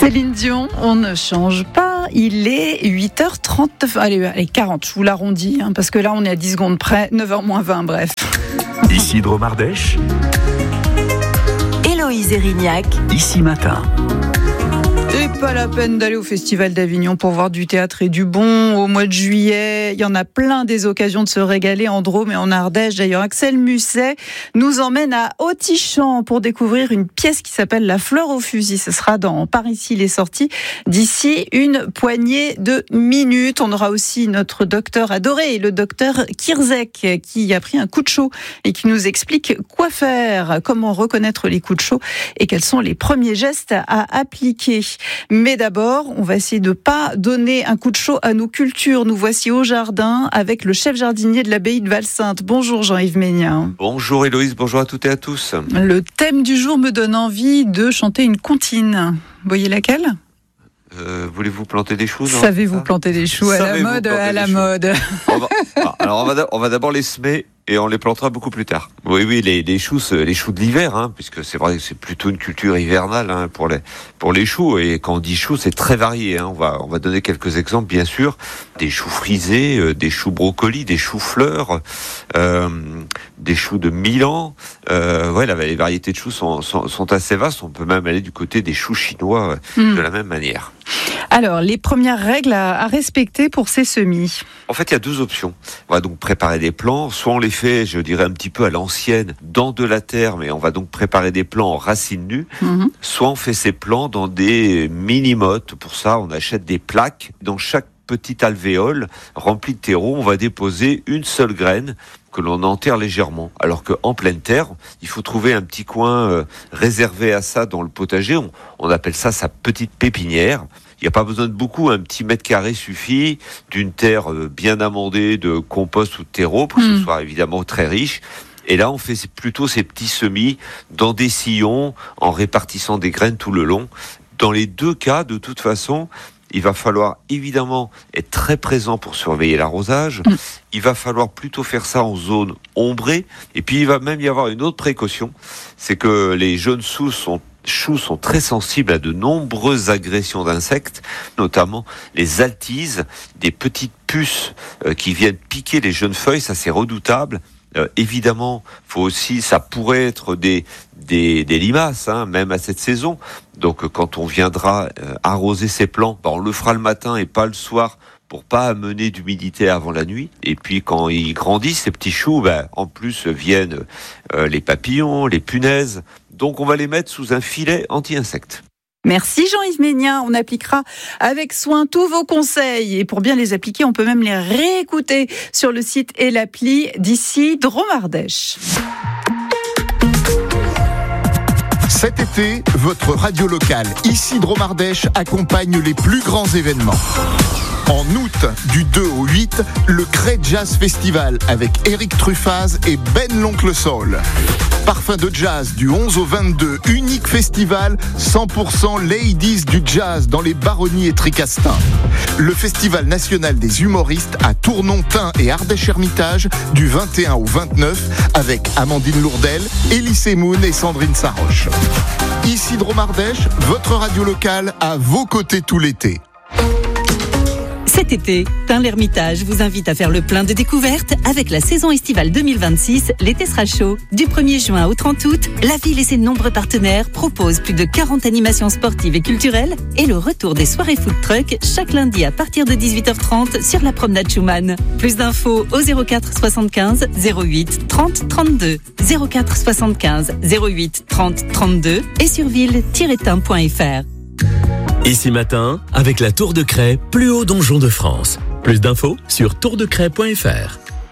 Céline Dion, on ne change pas, il est 8h30, allez 40, je vous l'arrondis, parce que là on est à 10 secondes près, 9h moins 20, bref. Ici Dromardèche, Héloïse Erignac, Ici Matin. Et pas la peine d'aller au Festival d'Avignon pour voir du théâtre et du bon au mois de juillet. Il y en a plein des occasions de se régaler en Drôme et en Ardèche. D'ailleurs, Axel Musset nous emmène à Autichamp pour découvrir une pièce qui s'appelle La fleur au fusil. Ce sera dans Par ici, il est sorti d'ici une poignée de minutes. On aura aussi notre docteur adoré, le docteur Kirzek, qui a pris un coup de chaud et qui nous explique quoi faire, comment reconnaître les coups de chaud et quels sont les premiers gestes à appliquer. Mais d'abord, on va essayer de ne pas donner un coup de chaud à nos cultures. Nous voici au jardin avec le chef jardinier de l'abbaye de Valsainte. Bonjour Jean-Yves Ménien. Bonjour Héloïse, bonjour à toutes et à tous. Le thème du jour me donne envie de chanter une comptine. Vous voyez laquelle ? Voulez-vous planter des choux, non ? Savez-vous planter des choux à la mode ? À la mode. On va d'abord les semer et on les plantera beaucoup plus tard. Oui, les choux de l'hiver, puisque c'est vrai que c'est plutôt une culture hivernale pour les choux. Et quand on dit choux, c'est très varié. On va donner quelques exemples, bien sûr. Des choux frisés, des choux brocolis, des choux fleurs, des choux de Milan. Les variétés de choux sont assez vastes. On peut même aller du côté des choux chinois de la même manière. Alors, les premières règles à respecter pour ces semis. En fait, il y a deux options. On va donc préparer des plants. Soit on les fait, je dirais, un petit peu à l'ancienne, dans de la terre, mais on va donc préparer des plants en racines nues. Soit on fait ces plants dans des mini-mottes. Pour ça, on achète des plaques. Dans chaque petite alvéole remplie de terreau, on va déposer une seule graine que l'on enterre légèrement. Alors qu'en pleine terre, il faut trouver un petit coin réservé à ça dans le potager. On appelle ça sa petite pépinière. Il n'y a pas besoin de beaucoup, un petit mètre carré suffit, d'une terre bien amendée de compost ou de terreau pour que ce soit évidemment très riche. Et là, on fait plutôt ces petits semis dans des sillons en répartissant des graines tout le long. Dans les deux cas, de toute façon, il va falloir évidemment être très présent pour surveiller l'arrosage. Il va falloir plutôt faire ça en zone ombrée. Et puis, il va même y avoir une autre précaution, c'est que les jeunes choux sont très sensibles à de nombreuses agressions d'insectes, notamment les altises, des petites puces qui viennent piquer les jeunes feuilles. Ça, c'est redoutable. Évidemment, ça pourrait être des limaces, même à cette saison. Donc, quand on viendra arroser ces plants, on le fera le matin et pas le soir pour pas amener d'humidité avant la nuit. Et puis, quand ils grandissent, ces petits choux, en plus viennent les papillons, les punaises. Donc, on va les mettre sous un filet anti-insectes. Merci Jean-Yves Ménien, on appliquera avec soin tous vos conseils et pour bien les appliquer, on peut même les réécouter sur le site et l'appli d'ici Dromardèche. Cet été, votre radio locale Ici Dromardèche accompagne les plus grands événements. En août, du 2 au 8, le Cré Jazz Festival avec Eric Truffaz et Ben l'Oncle Soul. Parfum de jazz du 11 au 22, unique festival 100% ladies du jazz dans les Baronnies et Tricastin. Le Festival national des humoristes à Tournon-Tain et Ardèche-Hermitage du 21 au 29 avec Amandine Lourdel, Elie Semoun et Sandrine Saroche. Ici Dromardèche, votre radio locale à vos côtés tout l'été. Cet été, Tain-l'Hermitage vous invite à faire le plein de découvertes avec la saison estivale 2026. L'été sera chaud. Du 1er juin au 30 août, la ville et ses nombreux partenaires proposent plus de 40 animations sportives et culturelles et le retour des soirées food truck chaque lundi à partir de 18h30 sur la promenade Schumann. Plus d'infos au 04 75 08 30 32. 04 75 08 30 32 et sur ville-tain.fr. Ici Matin, avec la Tour de Craie, plus haut donjon de France. Plus d'infos sur tourdecraie.fr.